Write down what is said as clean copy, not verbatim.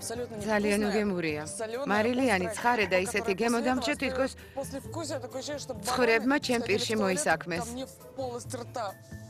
ძალიან უგემურია. მარილიანი ცხარე და ისეთი გემოდამჭა, თითქოს ცხვრებმა ჩემ პირში მოისაქმეს.